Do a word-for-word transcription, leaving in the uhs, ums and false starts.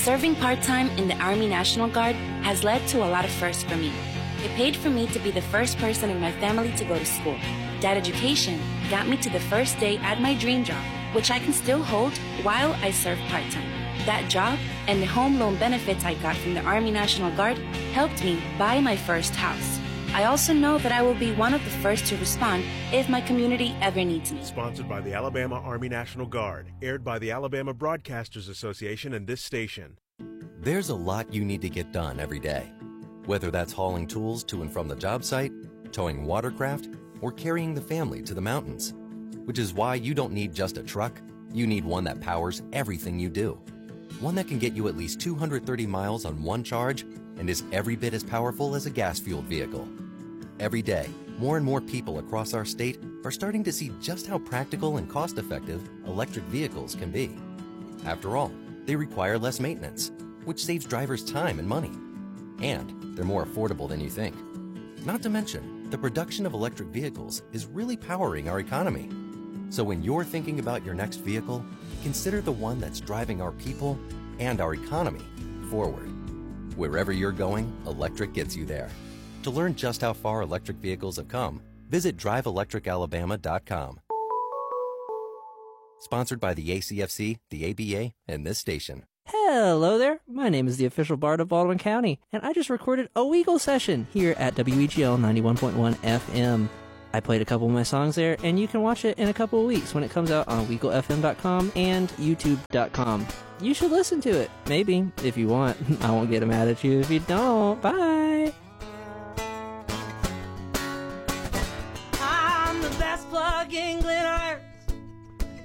Serving part-time in the Army National Guard has led to a lot of firsts for me. It paid for me to be the first person in my family to go to school. That education got me to the first day at my dream job, which I can still hold while I serve part-time. That job and the home loan benefits I got from the Army National Guard helped me buy my first house. I also know that I will be one of the first to respond if my community ever needs me. Sponsored by the Alabama Army National Guard, aired by the Alabama Broadcasters Association and this station. There's a lot you need to get done every day. Whether that's hauling tools to and from the job site, towing watercraft, or carrying the family to the mountains. Which is why you don't need just a truck, you need one that powers everything you do. One that can get you at least two hundred thirty miles on one charge and is every bit as powerful as a gas-fueled vehicle. Every day, more and more people across our state are starting to see just how practical and cost-effective electric vehicles can be. After all, they require less maintenance, which saves drivers time and money. And they're more affordable than you think. Not to mention, the production of electric vehicles is really powering our economy. So when you're thinking about your next vehicle, consider the one that's driving our people and our economy forward. Wherever you're going, electric gets you there. To learn just how far electric vehicles have come, visit drive electric alabama dot com. Sponsored by the A C F C, the A B A, and this station. Hello there, my name is the official Bard of Baldwin County, and I just recorded a Weagle session here at W E G L ninety-one point one F M. I played a couple of my songs there, and you can watch it in a couple of weeks when it comes out on weagle f m dot com and youtube dot com. You should listen to it, maybe, if you want. I won't get mad at you if you don't. Bye!